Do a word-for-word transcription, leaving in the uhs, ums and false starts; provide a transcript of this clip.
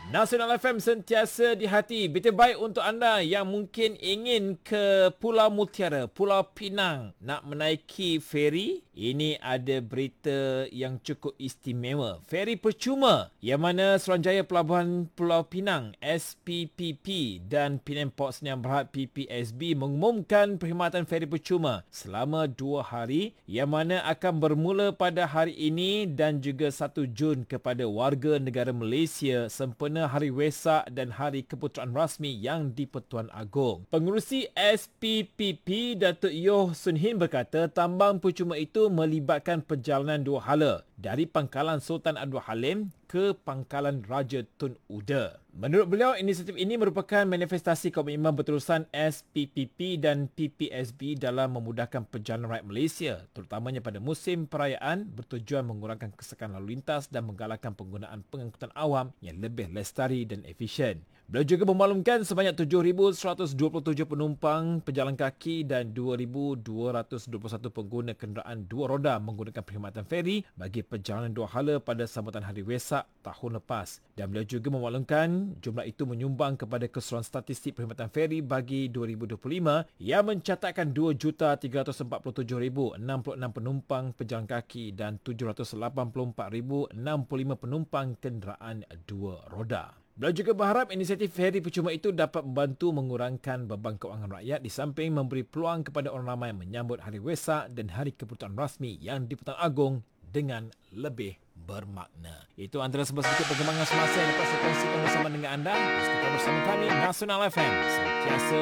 Nasional F M sentiasa di hati. Berita baik untuk anda yang mungkin ingin ke Pulau Mutiara, Pulau Pinang, nak menaiki feri. Ini ada berita yang cukup istimewa. Feri percuma yang mana Suruhanjaya Pelabuhan Pulau Pinang S P P P dan Penang Port Sdn Bhd P P S B mengumumkan perkhidmatan feri percuma selama dua hari yang mana akan bermula pada hari ini dan juga satu Jun kepada warga negara Malaysia sempena Hari Wesak dan Hari Keputeraan Rasmi yang di-Pertuan Agong. Pengerusi S P P P Datuk Yoh Sun Hin berkata tambang percuma itu melibatkan perjalanan dua hala dari Pangkalan Sultan Abdul Halim ke Pangkalan Raja Tun Uda. Menurut beliau, inisiatif ini merupakan manifestasi komitmen berterusan S P P P dan P P S B dalam memudahkan perjalanan rakyat Malaysia, terutamanya pada musim perayaan bertujuan mengurangkan kesekan lalu lintas dan menggalakkan penggunaan pengangkutan awam yang lebih lestari dan efisien. Beliau juga memaklumkan sebanyak tujuh ribu seratus dua puluh tujuh penumpang pejalan kaki dan dua ribu dua ratus dua puluh satu pengguna kenderaan dua roda menggunakan perkhidmatan feri bagi perjalanan dua hala pada sambutan Hari Wesak tahun lepas. Dan beliau juga memaklumkan jumlah itu menyumbang kepada keseluruhan statistik perkhidmatan feri bagi dua ribu dua puluh lima yang mencatatkan dua juta tiga ratus empat puluh tujuh ribu enam puluh enam penumpang pejalan kaki dan tujuh ratus lapan puluh empat ribu enam puluh lima penumpang kenderaan dua roda. Beliau juga berharap inisiatif feri percuma itu dapat membantu mengurangkan beban kewangan rakyat di samping memberi peluang kepada orang ramai menyambut Hari Wesak dan Hari Keputeraan Rasmi yang di-Pertuan Agong dengan lebih bermakna. Itu antara sebuah sedikit perkembangan semasa yang dapat saya kongsikan bersama dengan anda. Tetap bersama kami, Nasional F M. Sentiasa